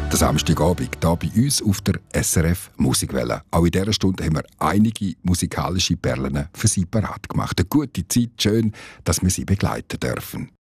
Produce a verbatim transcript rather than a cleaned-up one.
Der Samstagabend hier bei uns auf der S R F Musikwelle. Auch in dieser Stunde haben wir einige musikalische Perlen für Sie parat gemacht. Eine gute Zeit, schön, dass wir Sie begleiten dürfen.